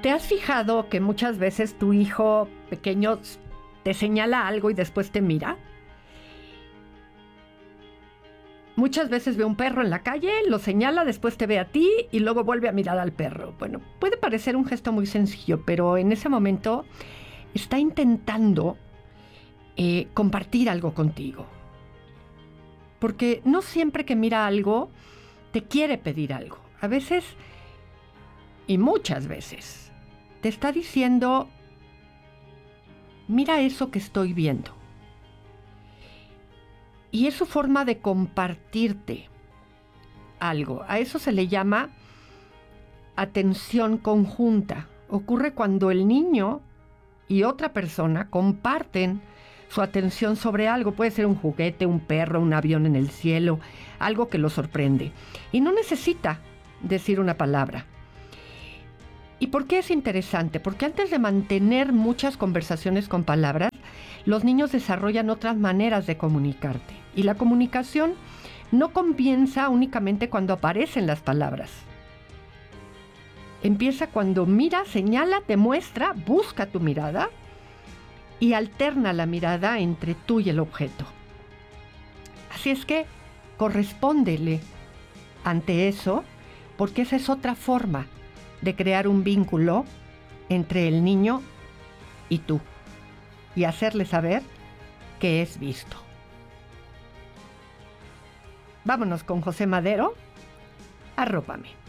¿Te has fijado que muchas veces tu hijo pequeño te señala algo y después te mira? Muchas veces ve un perro en la calle, lo señala, después te ve a ti y luego vuelve a mirar al perro. Bueno, puede parecer un gesto muy sencillo, pero en ese momento está intentando compartir algo contigo. Porque no siempre que mira algo, te quiere pedir algo. A veces, y muchas veces, te está diciendo, mira eso que estoy viendo. Y es su forma de compartirte algo. A eso se le llama atención conjunta. Ocurre cuando el niño y otra persona comparten su atención sobre algo. Puede ser un juguete, un perro, un avión en el cielo, algo que lo sorprende. Y no necesita decir una palabra. ¿Y por qué es interesante? Porque antes de mantener muchas conversaciones con palabras, los niños desarrollan otras maneras de comunicarte. Y la comunicación no comienza únicamente cuando aparecen las palabras. Empieza cuando mira, señala, te muestra, busca tu mirada y alterna la mirada entre tú y el objeto. Así es que correspóndele ante eso, porque esa es otra forma de crear un vínculo entre el niño y tú y hacerle saber que es visto. Vámonos con José Madero. Arrópame.